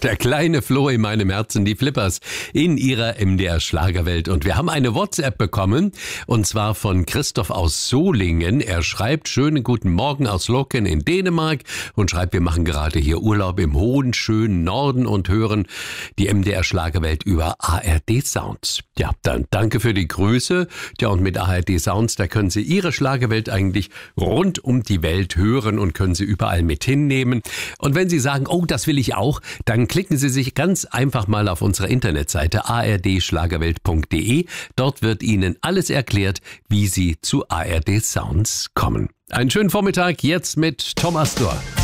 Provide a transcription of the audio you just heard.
Der kleine Flo in meinem Herzen, die Flippers in ihrer MDR Schlagerwelt. Und wir haben eine WhatsApp bekommen, und zwar von Christoph aus Solingen. Er schreibt: schönen guten Morgen aus Loken in Dänemark, und schreibt, wir machen gerade hier Urlaub im hohen, schönen Norden und hören die MDR Schlagerwelt über ARD Sounds. Ja, dann danke für die Grüße. Ja, und mit ARD Sounds, da können Sie Ihre Schlagerwelt eigentlich rund um die Welt hören und können sie überall mit hinnehmen. Und wenn Sie sagen, oh, das will ich auch, dann klicken Sie sich ganz einfach mal auf unsere Internetseite ardschlagerwelt.de. Dort wird Ihnen alles erklärt, wie Sie zu ARD Sounds kommen. Einen schönen Vormittag jetzt mit Thomas Dörr.